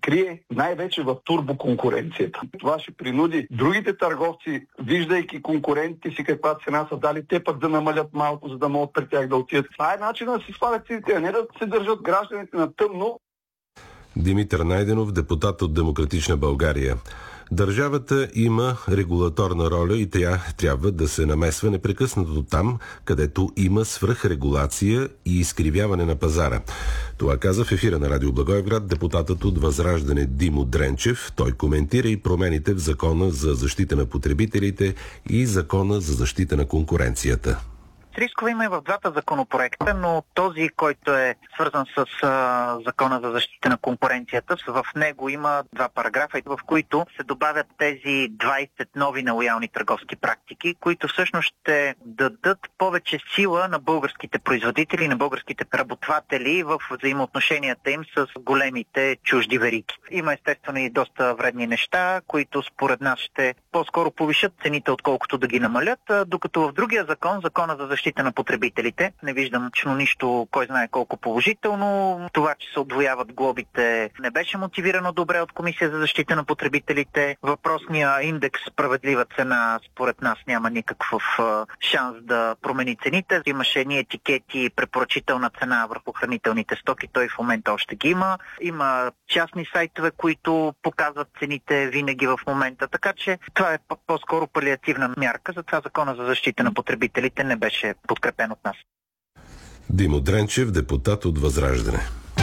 крие най-вече в турбоконкуренцията. Това ще принуди другите търговци, виждайки конкурентите си каква цена са дали, те пък да намалят малко, за да могат при тях да отидат. Това е начинът да си свалят цените, а не да се държат гражданите на тъмно. Димитър Найденов, депутат от Демократична България. Държавата има регулаторна роля и тя трябва да се намесва непрекъснато там, където има свръхрегулация и изкривяване на пазара. Това каза в ефира на Радио Благоевград депутатът от Възраждане Димо Дренчев. Той коментира и промените в Закона за защита на потребителите и Закона за защита на конкуренцията. Рискове има и в двата законопроекта, но този, който е свързан с Закона за защита на конкуренцията, в него има два параграфа, в които се добавят тези 20 нови нелоялни търговски практики, които всъщност ще дадат повече сила на българските производители, на българските работодатели в взаимоотношенията им с големите чужди вериги. Има естествено и доста вредни неща, които според нас ще по-скоро повишат цените, отколкото да ги намалят, докато в другия закон, Закона за защита на потребителите, не виждам нищо, кой знае колко положително. Това, че се отвояват глобите, не беше мотивирано добре от Комисия за защита на потребителите. Въпросния индекс справедлива цена, според нас, няма никакъв шанс да промени цените. Имаше едни етикети препоръчителна цена върху хранителните стоки, той в момента още ги има. Има частни сайтове, които показват цените винаги в момента, така че това е по-скоро палиативна мярка, затова Закона за защита на потребителите не беше подкрепен от нас. Димо Дренчев, депутат от Възраждане.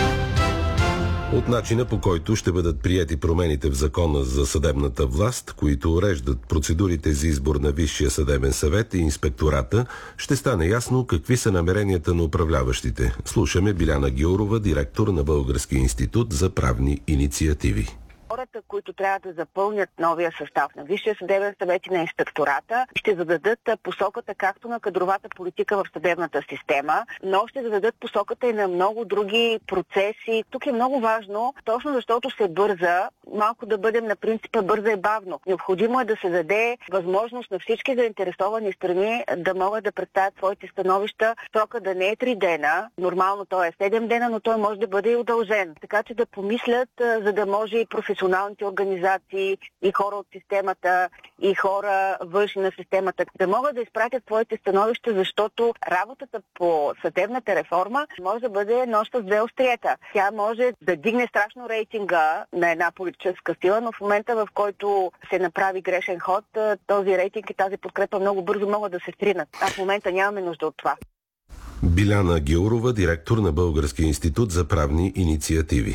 От начина, по който ще бъдат приети промените в Закона за съдебната власт, които уреждат процедурите за избор на Висшия съдебен съвет и инспектората, ще стане ясно какви са намеренията на управляващите. Слушаме Биляна Гяурова, директор на Българския институт за правни инициативи. Хората, които трябва да запълнят новия състав на Висшия съдебен съвет и на инспектората, ще зададат посоката както на кадровата политика в съдебната система, но ще зададат посоката и на много други процеси. Тук е много важно, точно защото се бърза, малко да бъдем на принципа бърза и бавно. Необходимо е да се даде възможност на всички заинтересовани страни да могат да представят своите становища. Срока да не е 3 дена, нормално той е 7 дена, но той може да бъде и удължен. Така че да помислят, за да може и професионалните организации, и хора от системата, и хора външни на системата, да могат да изпратят своите становища, защото работата по съдебната реформа може да бъде нож с две остриета. Тя може да дигне страшно рейтинга на една политическа сила, но в момента, в който се направи грешен ход, този рейтинг и тази подкрепа много бързо могат да се сринат. А в момента нямаме нужда от това. Биляна Гяурова, директор на Българския институт за правни инициативи.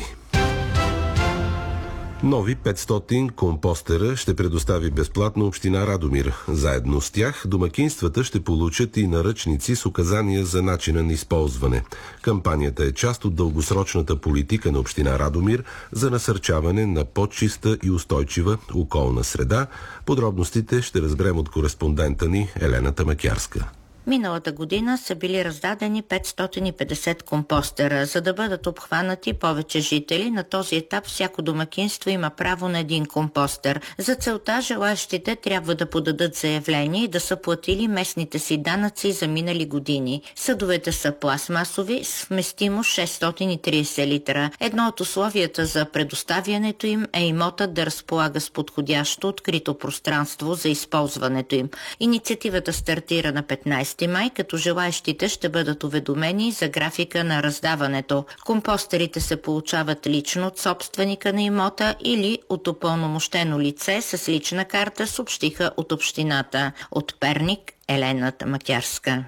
Нови 500 компостера ще предостави безплатно община Радомир. Заедно с тях домакинствата ще получат и наръчници с указания за начина на използване. Кампанията е част от дългосрочната политика на община Радомир за насърчаване на по-чиста и устойчива околна среда. Подробностите ще разберем от кореспондента ни Елена Тамакярска. Миналата година са били раздадени 550 компостера. За да бъдат обхванати повече жители, на този етап всяко домакинство има право на един компостер. За целта желащите трябва да подадат заявление и да са платили местните си данъци за минали години. Съдовете са пластмасови с вместимост 630 литра. Едно от условията за предоставянето им е имотът да разполага с подходящо открито пространство за използването им. Инициативата стартира на 15 май, като желаещите ще бъдат уведомени за графика на раздаването. Компостерите се получават лично от собственика на имота или от упълномощено лице с лична карта, съобщиха от общината. От Перник, Елена Тамакярска.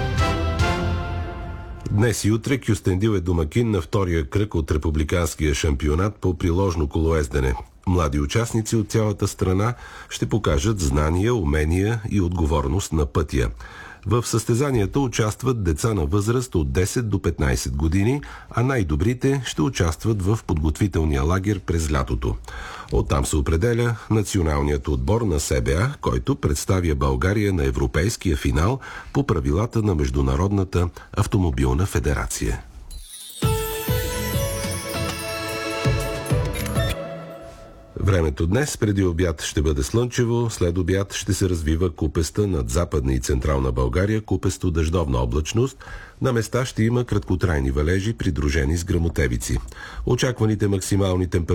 Днес и утре Кюстендил е домакин на втория кръг от републиканския шампионат по приложно колоездене. Млади участници от цялата страна ще покажат знания, умения и отговорност на пътя. В състезанията участват деца на възраст от 10 до 15 години, а най-добрите ще участват в подготвителния лагер през лятото. Оттам се определя националният отбор на СБА, който представя България на европейския финал по правилата на Международната автомобилна федерация. Времето днес преди обяд ще бъде слънчево, след обяд ще се развива купеста над Западна и Централна България, купесто дъждовна облачност. На места ще има краткотрайни валежи, придружени с гръмотевици. Очакваните максимални температури